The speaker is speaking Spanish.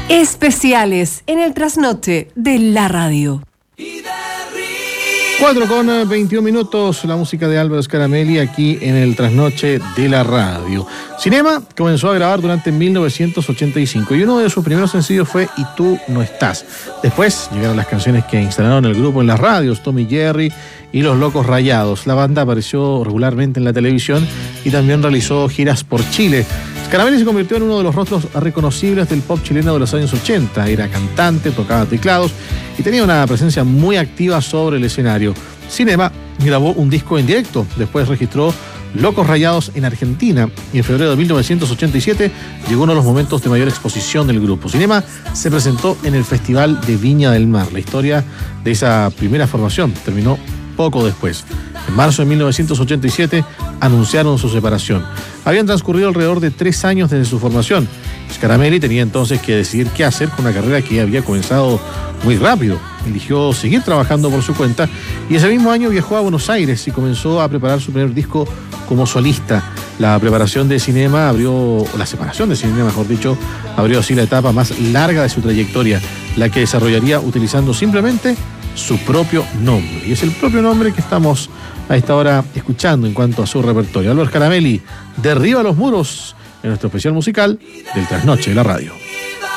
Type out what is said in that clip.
Especiales en el trasnoche de la radio. 4:21, la música de Álvaro Scaramelli aquí en el trasnoche de la radio. Cinema comenzó a grabar durante 1985 y uno de sus primeros sencillos fue Y tú no estás. Después llegaron las canciones que instalaron el grupo en las radios, Tom y Jerry y Los Locos Rayados. La banda apareció regularmente en la televisión y también realizó giras por Chile. Scaramelli se convirtió en uno de los rostros reconocibles del pop chileno de los años 80. Era cantante, tocaba teclados y tenía una presencia muy activa sobre el escenario. Cinema grabó un disco en directo, después registró Locos Rayados en Argentina y en febrero de 1987 llegó uno de los momentos de mayor exposición del grupo. Cinema se presentó en el Festival de Viña del Mar. La historia de esa primera formación terminó poco después. En marzo de 1987 anunciaron su separación. Habían transcurrido alrededor de 3 años desde su formación. Scaramelli tenía entonces que decidir qué hacer con una carrera que había comenzado muy rápido. Eligió seguir trabajando por su cuenta y ese mismo año viajó a Buenos Aires y comenzó a preparar su primer disco como solista. La separación de Cinema, mejor dicho, abrió así la etapa más larga de su trayectoria, la que desarrollaría utilizando simplemente su propio nombre. Y es el propio nombre que estamos a esta hora escuchando en cuanto a su repertorio. Álvaro Scaramelli, Derriba los muros, en nuestro especial musical del Trasnoche de la Radio.